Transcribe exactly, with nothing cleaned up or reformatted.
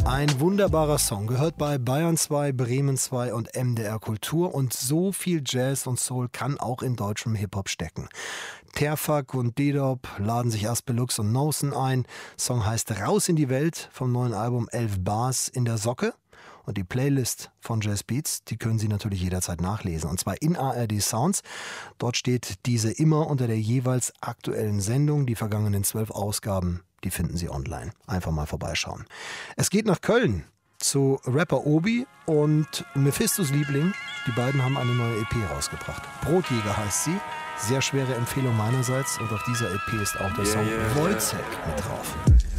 Ein wunderbarer Song, gehört bei Bayern zwei, Bremen zwei und M D R Kultur, und so viel Jazz und Soul kann auch in deutschem Hip-Hop stecken. Terfak und D-Dop laden sich Aspelux und Nosen ein. Song heißt Raus in die Welt vom neuen Album elf Bars in der Socke. Und die Playlist von Jazz Beats, die können Sie natürlich jederzeit nachlesen. Und zwar in A R D Sounds. Dort steht diese immer unter der jeweils aktuellen Sendung. Die vergangenen zwölf Ausgaben, die finden Sie online. Einfach mal vorbeischauen. Es geht nach Köln zu Rapper Obi und Mephistos Liebling. Die beiden haben eine neue E P rausgebracht. Brotjäger heißt sie. Sehr schwere Empfehlung meinerseits. Und auf dieser E P ist auch der Yeah, Song yeah, Wojciech yeah. mit drauf.